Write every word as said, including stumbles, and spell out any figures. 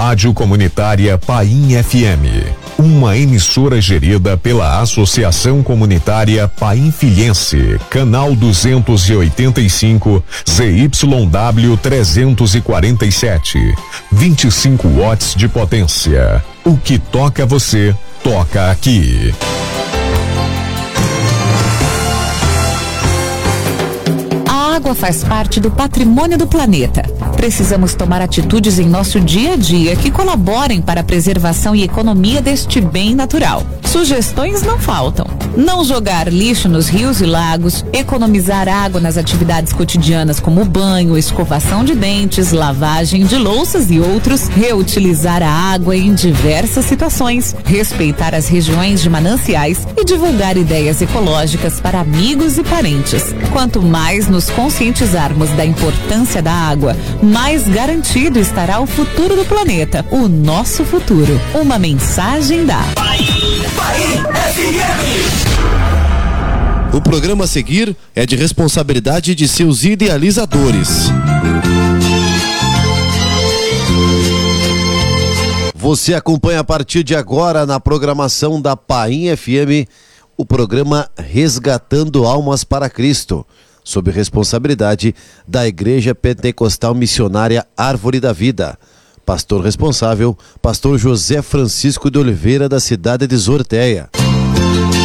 Rádio Comunitária Paim F M, uma emissora gerida pela Associação Comunitária Painfilhense, canal duzentos e oitenta e cinco, Z Y W trezentos e quarenta e sete, vinte e cinco watts de potência. O que toca você, toca aqui. A água faz parte do patrimônio do planeta. Precisamos tomar atitudes em nosso dia a dia que colaborem para a preservação e economia deste bem natural. Sugestões não faltam. Não jogar lixo nos rios e lagos, economizar água nas atividades cotidianas como banho, escovação de dentes, lavagem de louças e outros, reutilizar a água em diversas situações, respeitar as regiões de mananciais e divulgar ideias ecológicas para amigos e parentes. Quanto mais nos conscientizarmos da importância da água, mais garantido estará o futuro do planeta, o nosso futuro. Uma mensagem da O programa a seguir é de responsabilidade de seus idealizadores. Você acompanha a partir de agora na programação da Paim F M o programa Resgatando Almas para Cristo, sob responsabilidade da Igreja Pentecostal Missionária Árvore da Vida. Pastor responsável, pastor José Francisco de Oliveira, da cidade de Zorteia.